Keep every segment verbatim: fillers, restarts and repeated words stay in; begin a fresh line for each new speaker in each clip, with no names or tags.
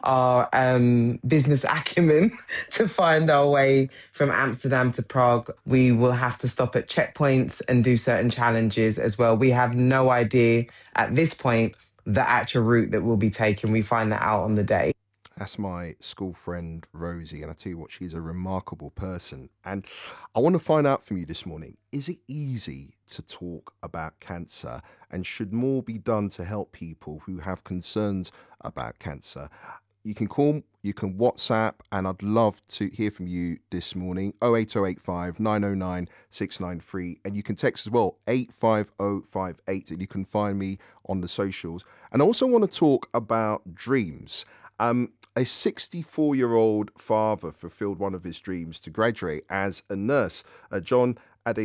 our um, business acumen to find our way from Amsterdam to Prague. We will have to stop at checkpoints and do certain challenges as well. We have no idea at this point the actual route that we'll be taking. We find that out on the day.
That's my school friend Rosie, and I tell you what, she's a remarkable person. And I want to find out from you this morning, is it easy to talk about cancer, and should more be done to help people who have concerns about cancer? You can call, you can WhatsApp, and I'd love to hear from you this morning, oh eight oh eight five, nine oh nine, six nine three, and you can text as well, eight five oh five eight, and you can find me on the socials. And I also want to talk about dreams. Um, a sixty-four-year-old father fulfilled one of his dreams to graduate as a nurse. Uh, John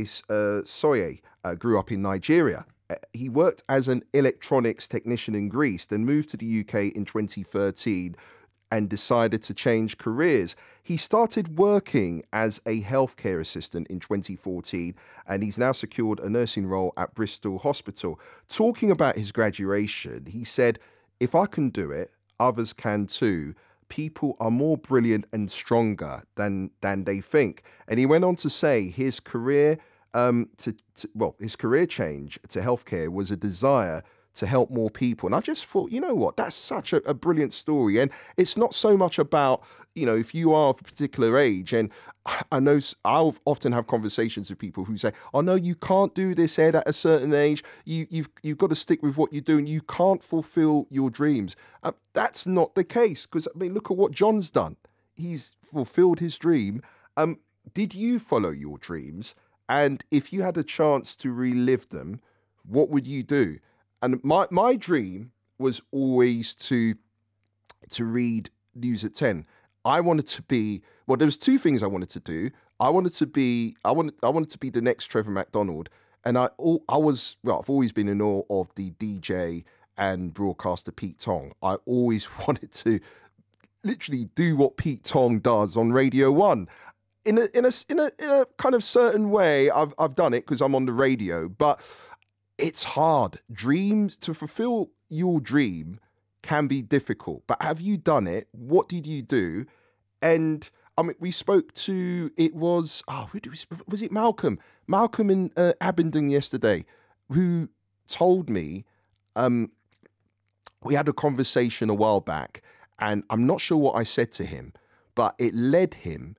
Adesoye uh, grew up in Nigeria. Uh, he worked as an electronics technician in Greece, then moved to the U K in twenty thirteen and decided to change careers. He started working as a healthcare assistant in twenty fourteen, and he's now secured a nursing role at Bristol Hospital. Talking about his graduation, he said, "If I can do it, others can too. People are more brilliant and stronger than than they think." And he went on to say his career, um, to, to well, his career change to healthcare was a desire to help more people. And I just thought, you know what, that's such a, a brilliant story. And it's not so much about, you know, if you are of a particular age, and I know I'll often have conversations with people who say, "Oh no, you can't do this, Ed, at a certain age. You, you've you've got to stick with what you're doing. You can't fulfill your dreams." Uh, that's not the case, because I mean, look at what John's done. He's fulfilled his dream. Um, did you follow your dreams? And if you had a chance to relive them, what would you do? And my my dream was always to to read News at ten. I wanted to be, well, there was two things I wanted to do. I wanted to be, I wanted, I wanted to be the next Trevor McDonald. And I, I was, well, I've always been in awe of the D J and broadcaster Pete Tong. I always wanted to literally do what Pete Tong does on Radio One. In a, in a, in a, in a kind of certain way, I've, I've done it because I'm on the radio, but it's hard. Dreams, to fulfill your dream can be difficult, but have you done it? What did you do? And I mean, we spoke to, it was, oh, who did we, was it Malcolm? Malcolm in uh, Abingdon yesterday, who told me, um, we had a conversation a while back, and I'm not sure what I said to him, but it led him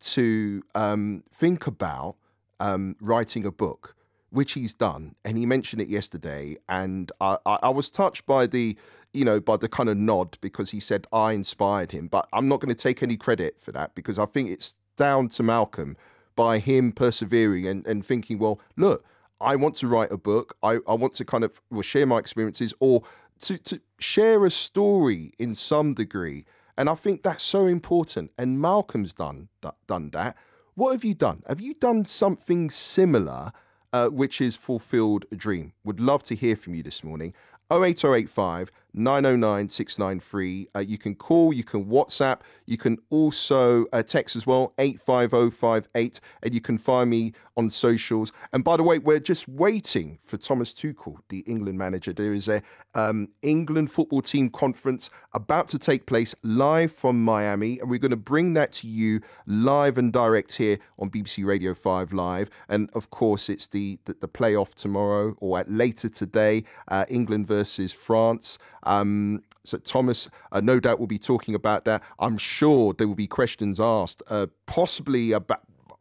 to um, think about um, writing a book, which he's done, and he mentioned it yesterday, and I, I, I was touched by the, you know, by the kind of nod, because he said I inspired him, but I'm not going to take any credit for that, because I think it's down to Malcolm by him persevering and, and thinking, well, look, I want to write a book, I, I want to kind of well, share my experiences, or to, to share a story in some degree, and I think that's so important, and Malcolm's done, done that. What have you done? Have you done something similar, Uh, which is fulfilled a dream? Would love to hear from you this morning. oh eight oh eight five, nine oh nine, six nine three. Uh, you can call, you can WhatsApp, you can also uh, text as well, eight five oh five eight, and you can find me on socials. And by the way, we're just waiting for Thomas Tuchel, the England manager. There is a um, England football team conference about to take place live from Miami, and we're going to bring that to you live and direct here on B B C Radio five Live. And of course, it's the, the, the playoff tomorrow, or at later today, uh, England versus France. Um, so Thomas, uh, no doubt, will be talking about that. I'm sure there will be questions asked, uh, possibly about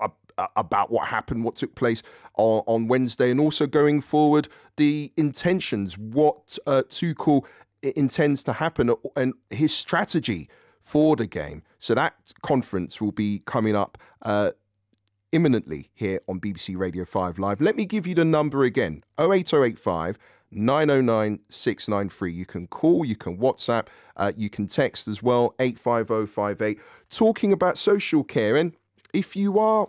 about what happened, what took place on, on Wednesday, and also going forward, the intentions, what uh, Tuchel intends to happen, and his strategy for the game. So that conference will be coming up uh, imminently here on B B C Radio five Live. Let me give you the number again, oh eight oh eight five, nine oh nine, six nine three. You can call, you can WhatsApp, uh, you can text as well, eight five oh five eight. Talking about social care, and if you are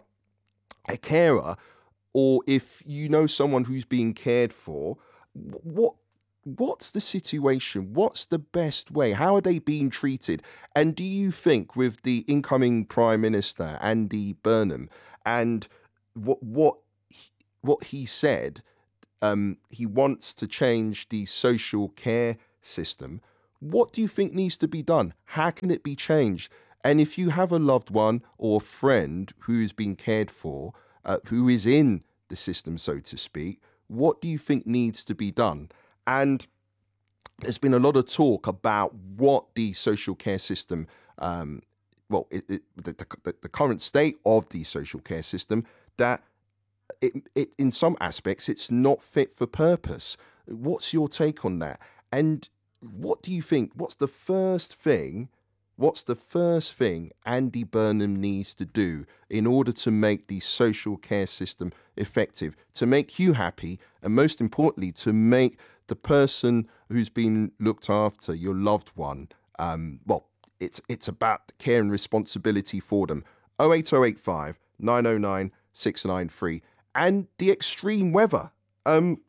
a carer, or if you know someone who's being cared for, what what's the situation? What's the best way? How are they being treated? And do you think, with the incoming Prime Minister, Andy Burnham, and what what what he said, um, he wants to change the social care system. What do you think needs to be done? How can it be changed? And if you have a loved one or a friend who's been cared for, uh, who is in the system, so to speak, what do you think needs to be done? And there's been a lot of talk about what the social care system, um, well, it, it, the, the, the current state of the social care system, that it, it, in some aspects, it's not fit for purpose. What's your take on that? And what do you think? What's the first thing? What's the first thing Andy Burnham needs to do in order to make the social care system effective, to make you happy, and most importantly, to make the person who's been looked after, your loved one, um, well, it's it's about care and responsibility for them. oh eight oh eight five, nine oh nine, six nine three. And the extreme weather. Um,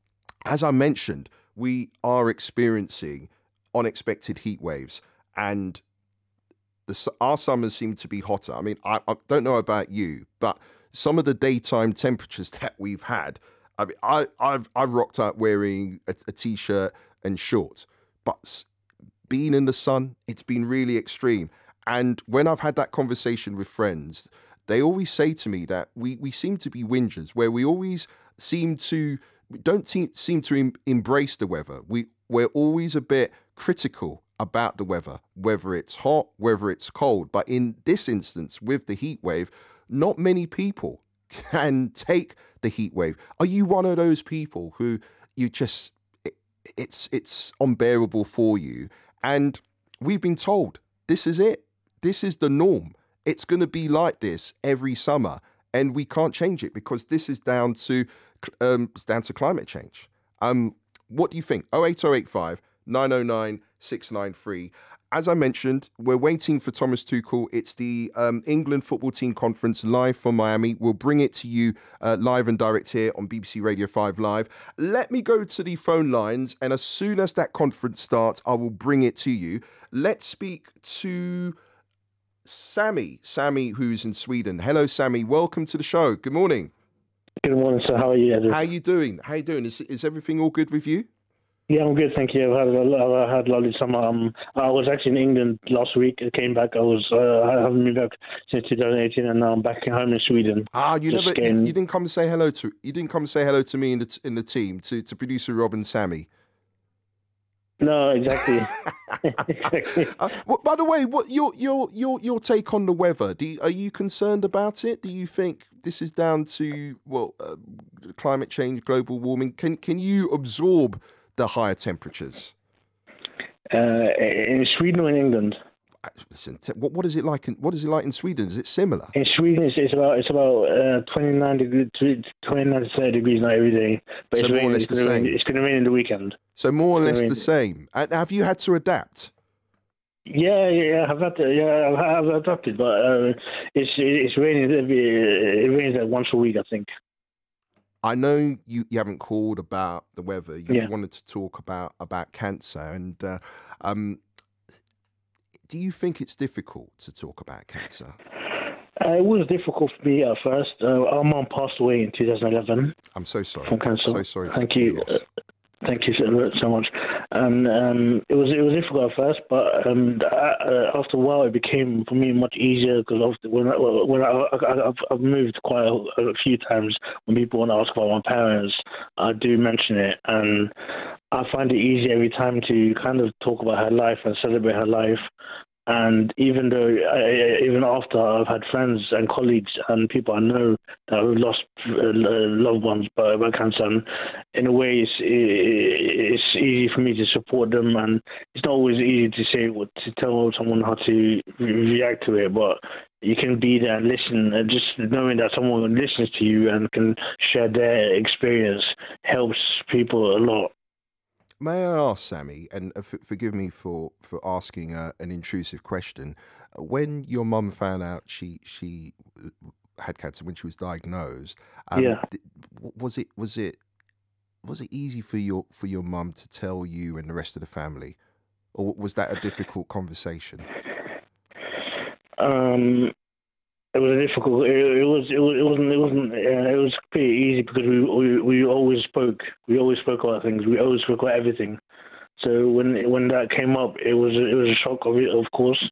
as I mentioned, we are experiencing unexpected heat waves, and the, our summers seem to be hotter. I mean, I, I don't know about you, but some of the daytime temperatures that we've had, I mean, I, I've I've rocked out wearing a, a t-shirt and shorts, but being in the sun, it's been really extreme. And when I've had that conversation with friends, they always say to me that we, we seem to be whingers, where we always seem to, we don't te- seem to em- embrace the weather. We, we're always a bit critical about the weather, whether it's hot, whether it's cold. But in this instance, with the heat wave, not many people can take the heat wave. Are you one of those people who you just, it, it's it's unbearable for you? And we've been told this is it. This is the norm. It's going to be like this every summer, and we can't change it because this is down to um, it's down to climate change. Um, what do you think? oh eight oh eight five, nine oh nine, six nine three. As I mentioned, we're waiting for Thomas Tuchel. It's the um, England football team conference live from Miami. We'll bring it to you uh, live and direct here on B B C Radio five Live. Let me go to the phone lines, and as soon as that conference starts, I will bring it to you. Let's speak to Sammy. Sammy, who's in Sweden. Hello, Sammy. Welcome to the show. Good morning.
Good morning, sir. How are you, Edward?
How are you doing? How are you doing? Is, is everything all good with you?
Yeah, I'm good, thank you. I've had a, I've had a lovely summer. Um, I was actually in England last week. I came back. I was uh, I haven't been back since twenty eighteen, and now I'm back home in Sweden.
Ah, you
Just
never
getting...
you, you didn't come and say hello to you didn't come and say hello to me in the in the team to, to producer Rob and Sammy.
No, exactly. exactly.
Uh, well, by the way, what your your your your take on the weather? Do you, are you concerned about it? Do you think this is down to well, uh, climate change, global warming? Can can you absorb the higher temperatures?
Uh, in Sweden or in England?
Listen, what what is it like? In, what is it like in Sweden? Is it similar?
In Sweden, it's, it's about it's about uh, twenty-nine degrees, twenty-nine to thirty degrees, not every day. But
So
it's
more or
raining,
less
it's
the
gonna
same.
rain, it's going to rain in the weekend.
So more or less
rain.
the same. And have you had to adapt?
Yeah, yeah, I've had to, yeah, I've, I've adapted, but uh, it's it's raining. It rains like once a week, I think.
I know you, you haven't called about the weather. You
Yeah.
wanted to talk about, about cancer. And uh, um, do you think it's difficult to talk about cancer?
Uh, it was difficult for me at first. Uh, our mom passed away in two thousand eleven
I'm so sorry.
from cancer.
So sorry.
Thank
for
you.
your
Uh,
loss.
thank you so, so much. And um, it was it was difficult at first, but um, uh, after a while, it became for me much easier because when I, when I, I, I've, I've moved quite a, a few times. When people want to ask about my parents, I do mention it, and I find it easy every time to kind of talk about her life and celebrate her life. And even though, I, even after I've had friends and colleagues and people I know that have lost uh, loved ones by, by cancer, and in a way, it's it's easy for me to support them, and it's not always easy to say what to tell someone how to react to it, but you can be there and listen, and just knowing that someone listens to you and can share their experience helps people a lot.
May I ask, Sammy, and uh, f- forgive me for, for asking uh, an intrusive question. When your mum found out she she had cancer, when she was diagnosed, um,
Yeah.
th- was it was it was it easy for your for your mum to tell you and the rest of the family, or was that a difficult conversation?
Um, it was difficult. It, it was. It, was. It wasn't. It wasn't. Uh, it was pretty easy because we, we we always spoke. We always spoke about things. We always spoke about everything. So when when that came up, it was it was a shock of it, of course.